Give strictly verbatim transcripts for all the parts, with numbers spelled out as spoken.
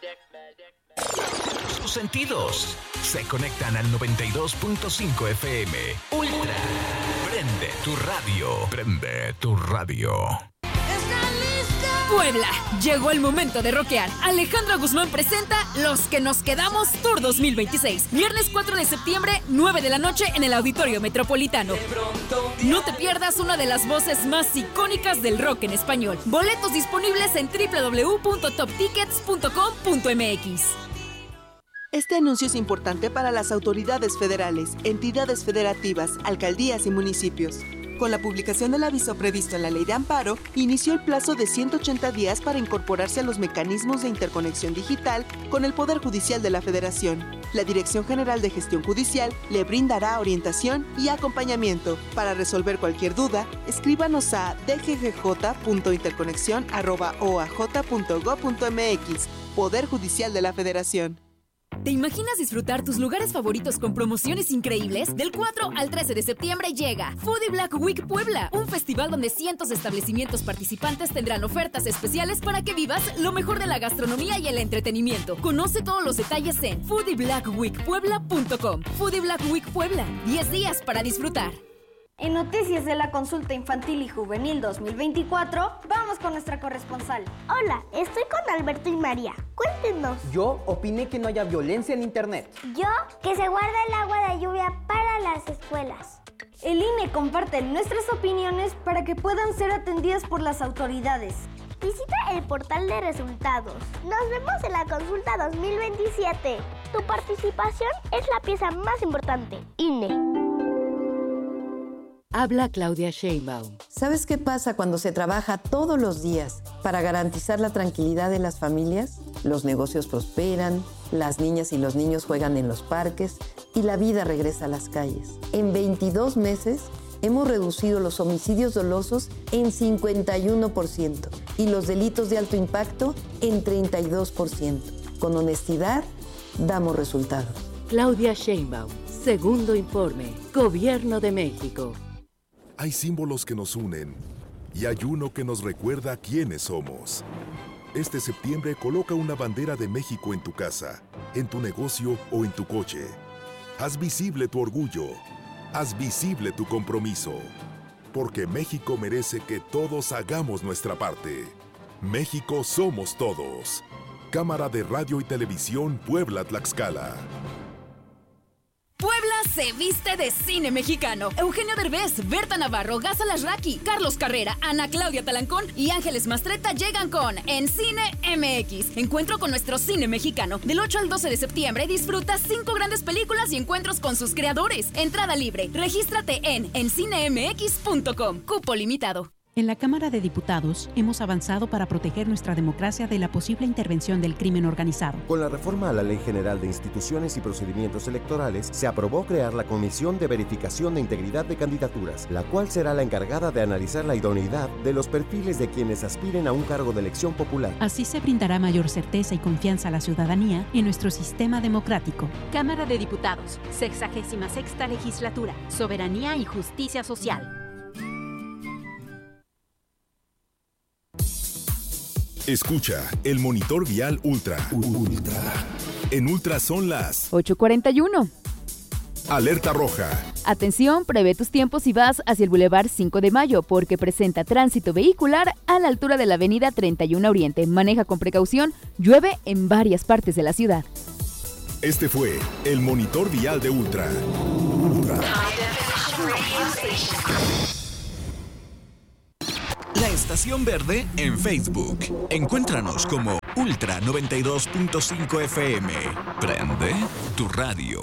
Sus sentidos se conectan al noventa y dos punto cinco F M. Ultra. Prende tu radio. Prende tu radio. Puebla, llegó el momento de rockear. Alejandra Guzmán presenta Los que nos quedamos Tour dos mil veintiséis. Viernes cuatro de septiembre, nueve de la noche en el Auditorio Metropolitano. No te pierdas una de las voces más icónicas del rock en español. Boletos disponibles en doble u doble u doble u punto top tickets punto com punto m x. Este anuncio es importante para las autoridades federales, entidades federativas, alcaldías y municipios. Con la publicación del aviso previsto en la Ley de Amparo, inició el plazo de ciento ochenta días para incorporarse a los mecanismos de interconexión digital con el Poder Judicial de la Federación. La Dirección General de Gestión Judicial le brindará orientación y acompañamiento. Para resolver cualquier duda, escríbanos a d g g j punto interconexión arroba o a j punto gob punto m x. Poder Judicial de la Federación. ¿Te imaginas disfrutar tus lugares favoritos con promociones increíbles? Del cuatro al trece de septiembre llega Foodie Black Week Puebla, un festival donde cientos de establecimientos participantes tendrán ofertas especiales para que vivas lo mejor de la gastronomía y el entretenimiento. Conoce todos los detalles en foodie black week puebla punto com. Foodie Black Week Puebla, diez días para disfrutar. En Noticias de la Consulta Infantil y Juvenil dos mil veinticuatro, vamos con nuestra corresponsal. Hola, estoy con Alberto y María. Cuéntenos. Yo opiné que no haya violencia en Internet. Yo, que se guarda el agua de lluvia para las escuelas. El I N E comparte nuestras opiniones para que puedan ser atendidas por las autoridades. Visita el portal de resultados. Nos vemos en la Consulta dos mil veintisiete. Tu participación es la pieza más importante. I N E. Habla Claudia Sheinbaum. ¿Sabes qué pasa cuando se trabaja todos los días para garantizar la tranquilidad de las familias? Los negocios prosperan, las niñas y los niños juegan en los parques y la vida regresa a las calles. En veintidós meses hemos reducido los homicidios dolosos en cincuenta y uno por ciento y los delitos de alto impacto en treinta y dos por ciento. Con honestidad, damos resultados. Claudia Sheinbaum, segundo informe, Gobierno de México. Hay símbolos que nos unen y hay uno que nos recuerda quiénes somos. Este septiembre coloca una bandera de México en tu casa, en tu negocio o en tu coche. Haz visible tu orgullo, haz visible tu compromiso, porque México merece que todos hagamos nuestra parte. México somos todos. Cámara de Radio y Televisión Puebla-Tlaxcala. Puebla se viste de cine mexicano. Eugenio Derbez, Berta Navarro, Gaza Lasraki, Carlos Carrera, Ana Claudia Talancón y Ángeles Mastretta llegan con En Cine M X. Encuentro con nuestro cine mexicano. Del ocho al doce de septiembre disfruta cinco grandes películas y encuentros con sus creadores. Entrada libre. Regístrate en en cine m x punto com. Cupo limitado. En la Cámara de Diputados hemos avanzado para proteger nuestra democracia de la posible intervención del crimen organizado. Con la reforma a la Ley General de Instituciones y Procedimientos Electorales, se aprobó crear la Comisión de Verificación de Integridad de Candidaturas, la cual será la encargada de analizar la idoneidad de los perfiles de quienes aspiren a un cargo de elección popular. Así se brindará mayor certeza y confianza a la ciudadanía en nuestro sistema democrático. Cámara de Diputados, sexagésima sexta Legislatura, Soberanía y Justicia Social. Escucha el monitor vial Ultra. Ultra. En Ultra son las ocho cuarenta y uno. Alerta roja. Atención, prevé tus tiempos si vas hacia el Boulevard cinco de Mayo porque presenta tránsito vehicular a la altura de la avenida treinta y uno Oriente. Maneja con precaución, llueve en varias partes de la ciudad. Este fue el monitor vial de Ultra. Ultra. La Estación Verde en Facebook. Encuéntranos como Ultra noventa y dos punto cinco F M. Prende tu radio.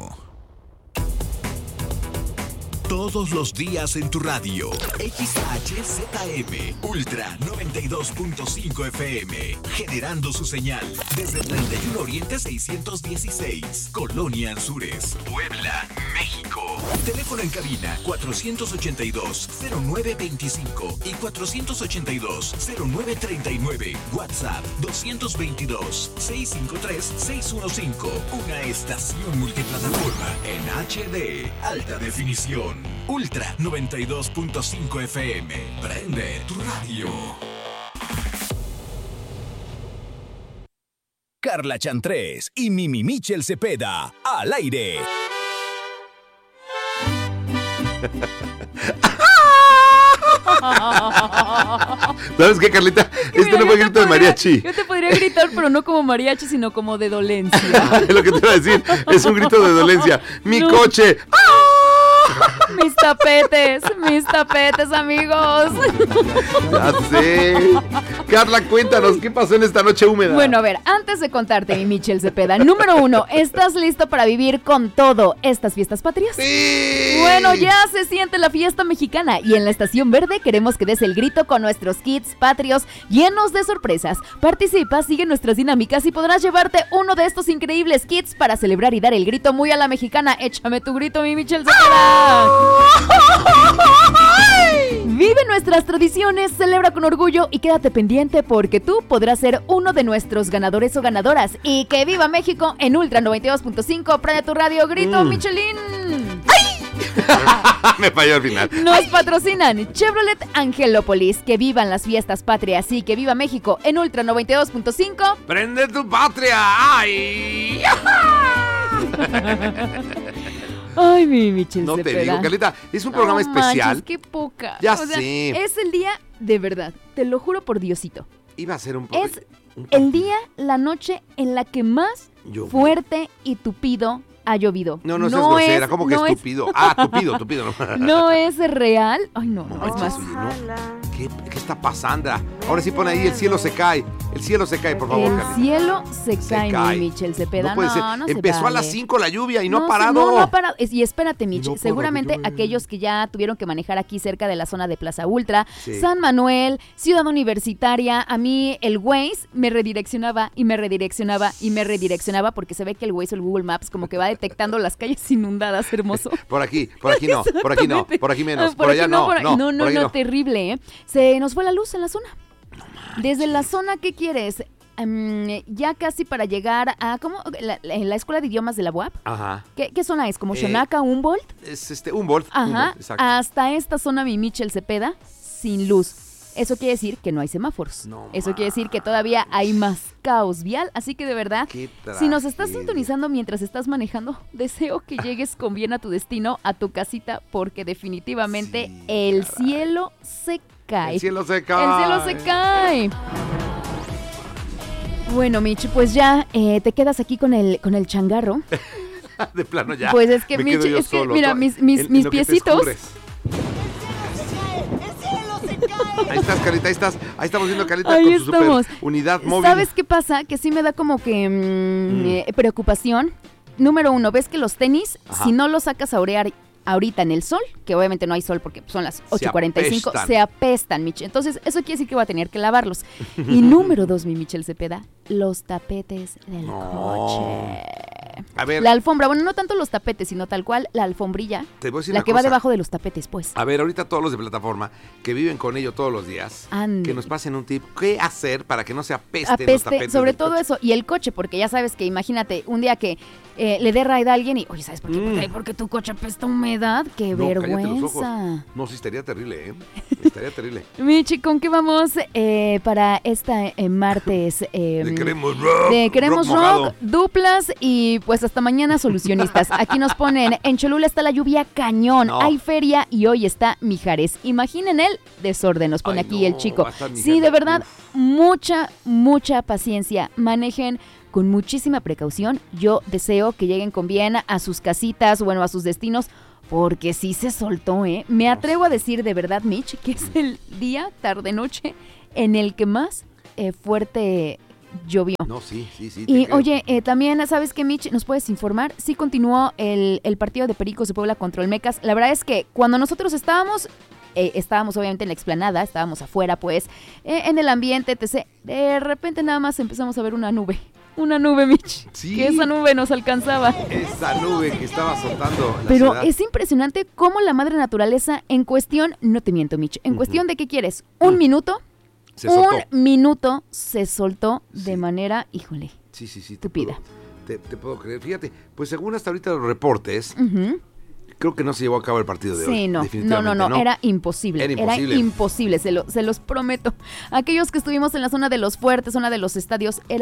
Todos los días en tu radio. X H Z M. Ultra noventa y dos punto cinco F M. Generando su señal. Desde treinta y uno Oriente seiscientos dieciséis. Colonia Anzures. Puebla, México. Teléfono en cabina cuatrocientos ochenta y dos, cero nueve veinticinco y cuatrocientos ochenta y dos, cero nueve treinta y nueve. WhatsApp doscientos veintidós, seiscientos cincuenta y tres, seiscientos quince. Una estación multiplataforma en H D. Alta definición. Ultra noventa y dos punto cinco F M. Prende tu radio. Carla Chantrés y Mimi Michel Cepeda, al aire. ¿Sabes qué, Carlita? Este Mira, no fue grito podría, de mariachi. Yo te podría gritar, pero no como mariachi, sino como de dolencia. Es lo que te iba a decir. Es un grito de dolencia. ¡Mi No. coche! Mis tapetes, mis tapetes, amigos. Ya sé. Carla, cuéntanos, ¿qué pasó en esta noche húmeda? Bueno, a ver, antes de contarte, mi Michel Cepeda, número uno, ¿estás listo para vivir con todo estas fiestas patrias? ¡Sí! Bueno, ya se siente la fiesta mexicana y en la Estación Verde queremos que des el grito con nuestros kits patrios llenos de sorpresas. Participa, sigue nuestras dinámicas y podrás llevarte uno de estos increíbles kits para celebrar y dar el grito muy a la mexicana. Échame tu grito, mi Michel Cepeda. Vive nuestras tradiciones, celebra con orgullo y quédate pendiente porque tú podrás ser uno de nuestros ganadores o ganadoras. Y que viva México en Ultra noventa y dos punto cinco. Prende tu radio, grito, Mm. Michelin. Me falló al final. Nos patrocinan Chevrolet Angelópolis. Que vivan las fiestas patrias y que viva México en Ultra noventa y dos punto cinco. ¡Prende tu patria! ¡Ay! Ay, mi Michel No te Cepeda. digo, Carlita, es un programa No especial. manches, qué poca. Ya O sea, sé. es el día de verdad, te lo juro por Diosito. Iba a ser un Es el día, la noche en la que más Llovió. fuerte y tupido ha llovido. No, no seas grosera, ¿cómo que no es- estúpido? Ah, tupido, tupido. No, No es real. Ay, no, no, es más. oye, no. ¿Qué, ¿Qué está pasando? Ahora sí pone ahí, el cielo se cae. El cielo se cae, por favor, El Carlita. cielo se, Se cae, cae. mi Michel Cepeda. No puede ser. no se Empezó a vale. las cinco la lluvia y no, ha se- parado. No, no ha parado. Es- Y espérate, Mich, No, seguramente para, aquellos que ya tuvieron que manejar aquí cerca de la zona de Plaza Ultra, Sí. San Manuel, Ciudad Universitaria, a mí el Waze me redireccionaba y me redireccionaba y me redireccionaba porque se ve que el Waze o el Google Maps como que va detectando las calles inundadas, hermoso. Por aquí, por aquí no, por aquí no, por aquí menos, Ah, por, allá aquí no, por- no, no, no, por ahí no, no. terrible, ¿eh? Se nos fue la luz en la zona. Desde la zona, ¿qué quieres? Em, ya casi para llegar a, ¿cómo? La, la, la Escuela de Idiomas de la U A P. Ajá. ¿Qué, qué zona es? ¿Como Eh, Xonaca, Humboldt? Es este, Humboldt. Ajá, Humboldt, exacto. hasta esta zona, mi Michel Cepeda, sin luz. Eso quiere decir que no hay semáforos. Eso quiere decir que todavía hay más caos vial. Así que de verdad, Qué si nos estás tragedia. sintonizando mientras estás manejando, deseo que llegues con bien a tu destino, a tu casita, porque definitivamente el cielo se cae. El cielo se cae. El cielo se cae. Bueno, Mitch, pues ya eh, te quedas aquí con el, con el changarro. De plano ya. Pues es que, me Mitch, quedo yo es que, solo, mira, todo- mis- mis- en- en mis lo que te piecitos. escurres. Ahí estás, Carlita, ahí estás. Ahí estamos viendo a Carlita Ahí con su super estamos. unidad móvil. ¿Sabes qué pasa? Que sí me da como que mm, Mm. eh, preocupación. Número uno, ves que los tenis, Ajá. si no los sacas a orear ahorita en el sol, que obviamente no hay sol porque son las ocho cuarenta y cinco, apestan. se apestan, Mich. Entonces, eso quiere decir que voy a tener que lavarlos. Y número dos, mi Michel Cepeda, los tapetes del coche. A ver, La alfombra, bueno, no tanto los tapetes, sino tal cual la alfombrilla, te voy a decir la una que va cosa. debajo de los tapetes, pues. A ver, ahorita todos los de plataforma que viven con ello todos los días, Ande. que nos pasen un tip. ¿Qué hacer para que no se apesten los apeste, tapetes sobre del todo coche? eso, y el coche, porque ya sabes que imagínate, un día que eh, le dé raid a alguien y, oye, ¿sabes por qué? Mm. Porque, porque tu coche apesta a humedad, qué No, cállate los ojos. vergüenza. No, sí, estaría terrible, ¿eh? Estaría terrible. Michi, ¿con qué vamos eh, para esta eh, martes? eh, De queremos rock, de queremos rock rock, mojado. duplas y pues hasta mañana solucionistas. Aquí nos ponen, en Cholula está la lluvia cañón, No. hay feria y hoy está Mijares. Imaginen el desorden, nos pone Ay, aquí no, el chico. va a estar Sí, Mijares, de verdad, uf. mucha, mucha paciencia. Manejen con muchísima precaución. Yo deseo que lleguen con bien a sus casitas, bueno, a sus destinos, porque sí se soltó, ¿eh? Me atrevo a decir de verdad, Mitch, que es el día, tarde, noche, en el que más eh, fuerte llovió. No, sí, sí, sí. te Y creo. oye, eh, también, ¿sabes qué, Mitch? ¿Nos puedes informar? Sí continuó el, el partido de Pericos de Puebla contra Olmecas. La verdad es que cuando nosotros estábamos, eh, estábamos obviamente en la explanada, estábamos afuera, pues, eh, en el ambiente, etcétera. De repente nada más empezamos a ver una nube. Una nube, Mitch. Sí. Que esa nube nos alcanzaba. Esa nube que estaba soltando la Pero ciudad. es impresionante cómo la madre naturaleza, en cuestión, no te miento, Mitch, en Ujú. cuestión de qué quieres, un minuto, Se soltó. un minuto se soltó de manera, híjole, Sí, sí, sí. Te estúpida. puedo, te, te puedo creer. Fíjate, pues según hasta ahorita los reportes, Ujú. creo que no se llevó a cabo el partido de hoy. Sí, no, no, definitivamente, no, no, era imposible, Era era imposible. imposible, se, lo- se los prometo. Aquellos que estuvimos en la zona de los fuertes, zona de los estadios, era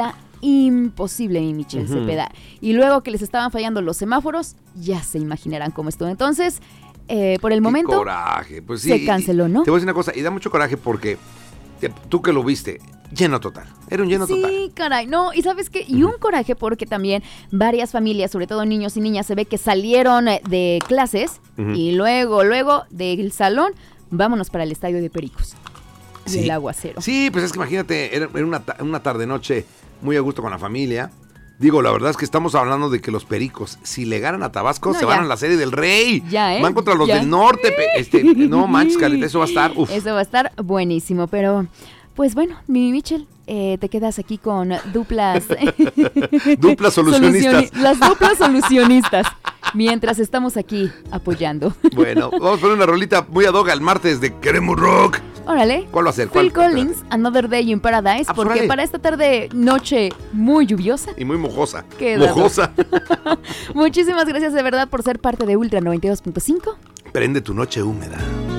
imposible, mi Michelle Ujú. Cepeda. Y luego que les estaban fallando los semáforos, ya se imaginarán cómo estuvo. Entonces, eh, por el Qué momento, coraje. Pues sí, se canceló, ¿no? Te voy a decir una cosa, y da mucho coraje porque te- tú que lo viste, lleno total. Era un lleno sí, total. caray, no, y ¿sabes qué? Y un coraje porque también varias familias, sobre todo niños y niñas, se ve que salieron eh, de clases Ujú. y luego, luego del salón, vámonos para el estadio de Pericos. Y Sí. el aguacero. Sí, pues es que imagínate, era, era una, ta- una tarde-noche muy a gusto con la familia. Digo, la verdad es que estamos hablando de que los Pericos, si le ganan a Tabasco, No, se ya. van a la Serie del Rey. Ya, ¿eh? Van contra los Ya. del norte. pe- Este, no manches, Carlita, eso va a estar. Uf. Eso va a estar buenísimo, pero pues bueno, mi Michelle, eh, te quedas aquí con duplas. Duplas solucionistas. Solucioni- Las duplas solucionistas. Mientras estamos aquí apoyando. Bueno, vamos a poner una rolita muy ad hoc al martes de Queremos Rock. Órale. ¿Cuál va a ser? ¿Cuál? Phil Collins, Another Day in Paradise, Ah, pues, porque órale. para esta tarde, noche muy lluviosa. Y muy mojosa. Qué dado. Mojosa. Muchísimas gracias de verdad por ser parte de Ultra noventa y dos punto cinco. Prende tu noche húmeda.